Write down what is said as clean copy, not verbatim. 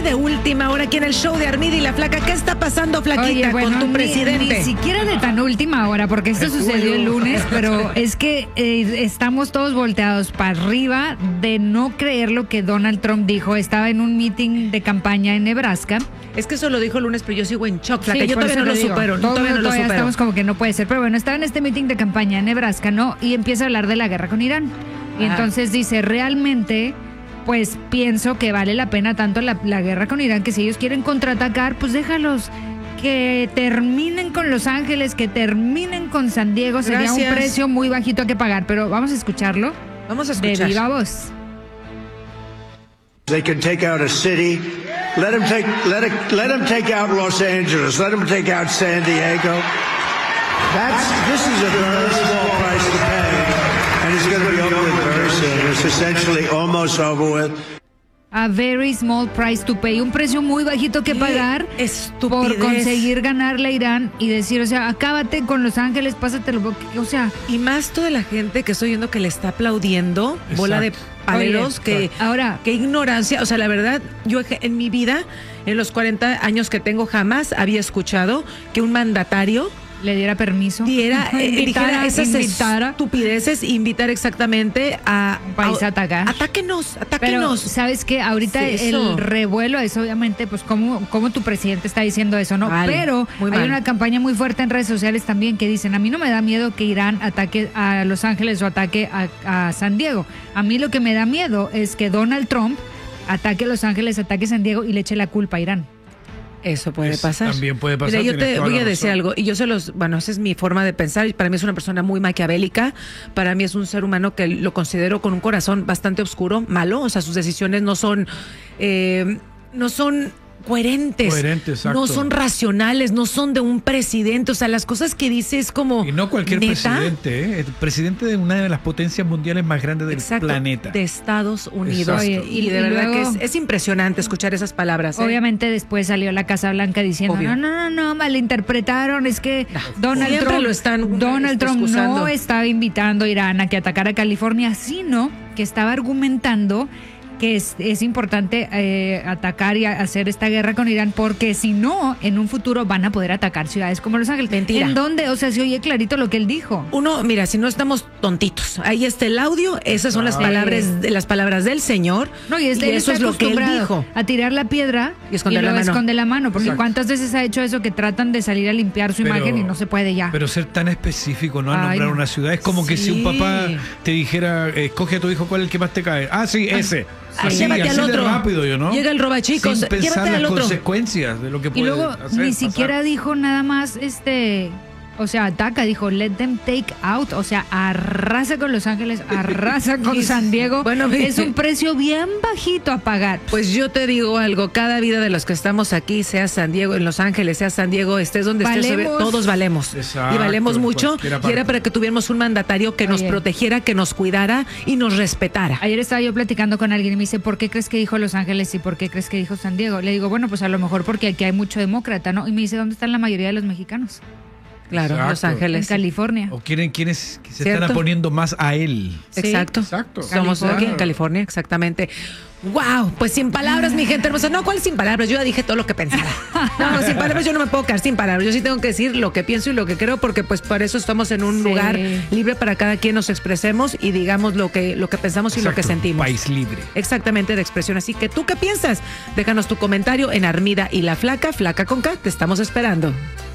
de última hora aquí en el show de Armida y la Flaca. ¿Qué está pasando, Flaquita, Oye, bueno, con tu presidente? Ni siquiera de tan última hora, porque esto sucedió el lunes, pero es que estamos todos volteados para arriba de no creer lo que Donald Trump dijo. Estaba en un meeting de campaña en Nebraska. Es que eso lo dijo el lunes, pero yo sigo en shock, Flaca. Sí, Yo por todavía no eso lo digo. supero. Todavía estamos como que no puede ser. Pero bueno, estaba en este meeting de campaña en Nebraska, ¿no? Y empieza a hablar de la guerra con Irán. Y entonces dice, realmente, pues pienso que vale la pena tanto la guerra con Irán, que si ellos quieren contraatacar, pues déjalos que terminen con Los Ángeles, que terminen con San Diego. Sería un precio muy bajito que pagar. Pero vamos a escucharlo. Vamos a escuchar. De viva voz. They can take out a city. Let them take out Los Angeles. Let them take out San Diego. This is a very small price to pay, and it's going to be over with very soon. It's essentially almost over with. A very small price to pay, un precio muy bajito que pagar por conseguir ganarle a Irán y decir, o sea, acábate con Los Ángeles, pásatelo, o sea. Y más toda la gente que estoy viendo que le está aplaudiendo, Exacto. bola de paleros, ahora, qué ignorancia. O sea, la verdad, yo en mi vida, en los 40 años que tengo, jamás había escuchado que un mandatario le diera permiso, dijera esas estupideces, invitar exactamente a un país a atacar. Atáquenos. Pero, ¿sabes qué? Ahorita el revuelo es obviamente, pues, como tu presidente está diciendo eso, ¿no? Mal, pero hay mal. una campaña muy fuerte en redes sociales también que dicen, a mí no me da miedo que Irán ataque a Los Ángeles o ataque a San Diego. A mí lo que me da miedo es que Donald Trump ataque a Los Ángeles, ataque a San Diego y le eche la culpa a Irán. Eso puede pasar. También puede pasar. Mira, yo te voy a decir algo, y yo esa es mi forma de pensar. Para mí es una persona muy maquiavélica. Para mí es un ser humano que lo considero con un corazón bastante oscuro, malo. O sea, sus decisiones no son coherentes, no son racionales, no son de un presidente. O sea, las cosas que dice es como. Y no cualquier ¿neta? presidente, el presidente de una de las potencias mundiales más grandes del planeta. De Estados Unidos. Oye, y de verdad que es impresionante escuchar esas palabras. Obviamente después salió la Casa Blanca diciendo, no, malinterpretaron, es que Donald Trump no estaba invitando a Irán a que atacara a California, sino que estaba argumentando que es importante atacar y hacer esta guerra con Irán, porque si no, en un futuro van a poder atacar ciudades como Los Ángeles. Mentira. ¿En dónde? O sea, se oye clarito lo que él dijo. Mira, si no estamos tontitos, ahí está el audio, esas son las palabras del señor. No, y eso es lo que él dijo. A tirar la piedra y esconde la mano, porque ¿cuántas veces ha hecho eso que tratan de salir a limpiar su imagen y no se puede ya? Pero ser tan específico, no a nombrar una ciudad, es como que si un papá te dijera, escoge a tu hijo cuál es el que más te cae. Ah, sí, ese. Llévate al otro. De rápido, ¿no? Llega el robachicos, sin pensar llévate al las otro. consecuencias de lo que puede y luego hacer, ni siquiera dijo nada más o sea, ataca, dijo let them take out, o sea, arrasa con Los Ángeles, arrasa con San Diego. Bueno, es un precio bien bajito a pagar. Pues yo te digo algo, cada vida de los que estamos aquí, sea San Diego, en Los Ángeles, sea San Diego, estés donde estés, todos valemos. Exacto, y valemos mucho, y era para que tuviéramos un mandatario que nos protegiera, que nos cuidara y nos respetara. Ayer estaba yo platicando con alguien y me dice, ¿por qué crees que dijo Los Ángeles y por qué crees que dijo San Diego? Le digo, bueno, pues a lo mejor porque aquí hay mucho demócrata, ¿no? Y me dice, ¿dónde están la mayoría de los mexicanos? Claro, Exacto. Los Ángeles. En California. O quieren quienes se están oponiendo más a él. Exacto. Somos aquí en California, exactamente. Wow, pues sin palabras, mi gente hermosa. No, ¿cuál sin palabras? Yo ya dije todo lo que pensaba. No, sin palabras yo no me puedo quedar sin palabras. Yo sí tengo que decir lo que pienso y lo que creo, porque pues por eso estamos en un lugar libre para cada quien nos expresemos y digamos lo que pensamos y lo que sentimos. Un país libre. Exactamente, de expresión. Así que, ¿tú qué piensas? Déjanos tu comentario en Armida y la Flaca, Flaca con K. Te estamos esperando.